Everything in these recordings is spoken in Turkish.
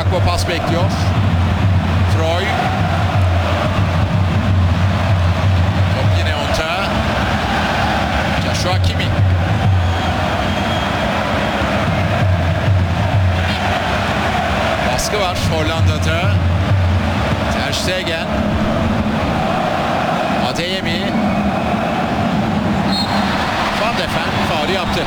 Gakpo pas bekliyor. Troy. Top yine Onta. Joshua Kimmich. Baskı var Hollanda'da. Ter Stegen. Adeyemi. Van de Ven faul yaptı.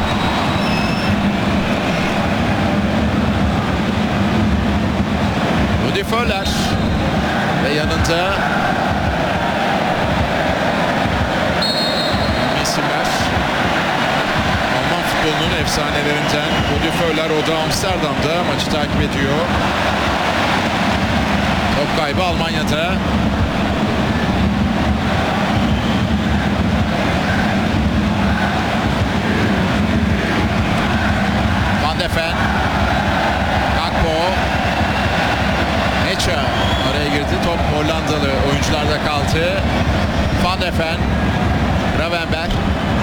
Rudi Völler ve yanında isimler Alman futbolunun efsanelerinden Rudi Völler, o da Amsterdam'da maçı takip ediyor. Top kaybı Almanya'da. Van de Ven. Gakpo. Mecha araya girdi. Top Hollandalı oyuncularda kaldı. Van de Ven. Gravenberch.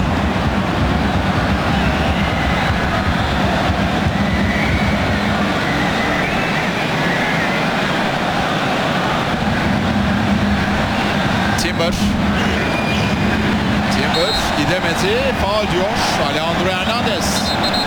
Timber gidemedi. Faul diyor Alejandro Hernandez.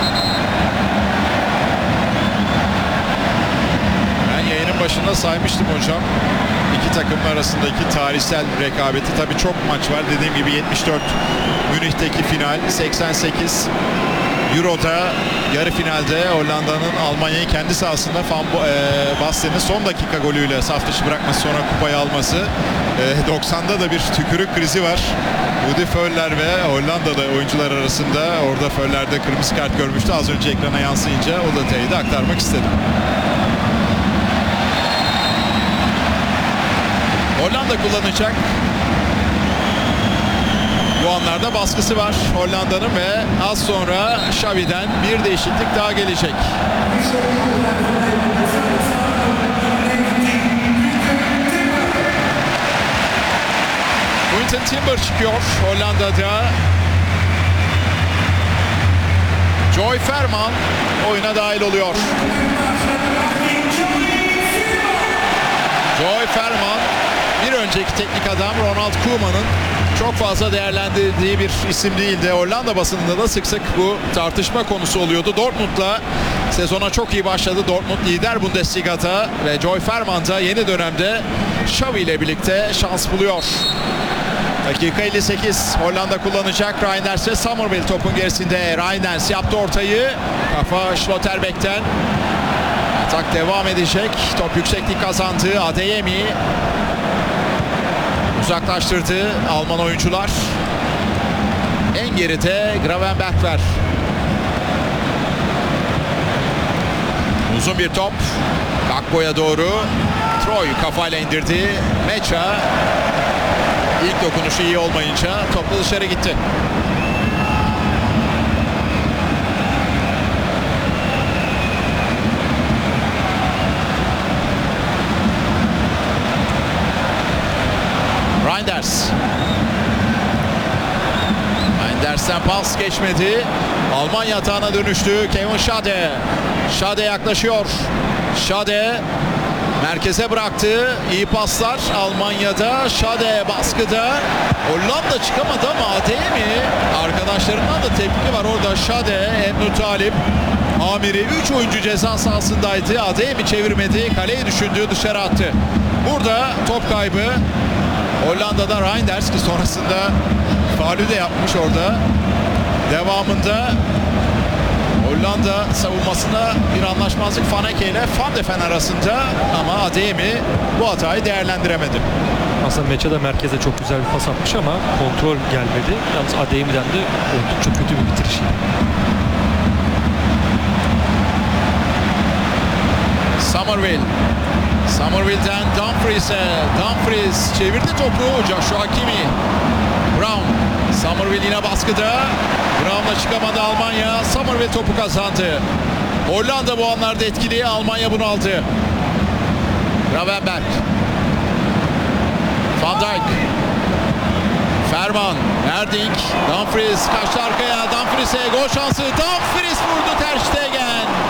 Ben yayının başında saymıştım hocam. İki takımın arasındaki tarihsel rekabeti. Tabii çok maç var. Dediğim gibi 74 Münih'teki final, 88 Euro'da yarı finalde Hollanda'nın Almanya'yı kendi sahasında Van Basten'in son dakika golüyle saf dışı bırakması, sonra kupayı alması. 90'da da bir tükürük krizi var. Rudi Völler ve Hollandalı oyuncular arasında. Orada Völler de kırmızı kart görmüştü. Az önce ekrana yansıyınca o detayı da aktarmak istedim. Hollanda kullanacak. Bu anlarda baskısı var Hollanda'nın ve az sonra Xavi'den bir değişiklik daha gelecek. Quinten Timber çıkıyor Hollanda'da. Joy Veerman oyuna dahil oluyor. Joy Veerman bir önceki teknik adam Ronald Koeman'ın çok fazla değerlendirdiği bir isim değildi. Hollanda basınında da sık sık bu tartışma konusu oluyordu. Dortmund'la sezona çok iyi başladı. Dortmund lider Bundesliga'da ve Joy Veerman da yeni dönemde Xavi ile birlikte şans buluyor. Dakika 58. Hollanda kullanacak. Reinders ve Summerville topun gerisinde. Reinders yaptı ortayı. Kafa Schlotterbeck'ten. Atak devam edecek. Top yükseklik kazandı. Adeyemi uzaklaştırdı Alman oyuncular. En geride Gravenberch var. Uzun bir top. Gakpo'ya doğru. Troy kafayla indirdi. Mecha ilk dokunuşu iyi olmayınca topla dışarı gitti. Reinders'ten pas geçmedi. Almanya atağına dönüştü. Kevin Schade. Schade yaklaşıyor. Schade merkeze bıraktı. İyi paslar Almanya'da. Schade baskıda. Hollanda çıkamadı ama Adeyemi arkadaşlarından da tepki var orada. Schade, Emre Talip, Amiri 3 oyuncu ceza sahasındaydı. Adeyemi çevirmedi. Kaleyi düşündü, dışarı attı. Burada top kaybı Hollanda'da Reinders ki sonrasında faulü de yapmış orada. Devamında Hollanda savunmasında bir anlaşmazlık Vaneke ile Van de Ven arasında ama Adeyemi bu hatayı değerlendiremedi. Aslında Mecha da merkeze çok güzel bir pas atmış ama kontrol gelmedi. Yalnız Adeyemi'den de oldukça kötü bir bitiriş. Summerville'den Dumfries'e. Dumfries çevirdi topu. Joshua Kimmich. Brown. Summerville yine baskıda. Brown'la çıkamadı Almanya. Summerville topu kazandı. Hollanda bu anlarda etkili. Almanya bunu aldı. Gravenberch. Van Dijk. Veerman. Erding. Dumfries kaçtı arkaya. Dumfries'e gol şansı. Dumfries vurdu Ter Stegen.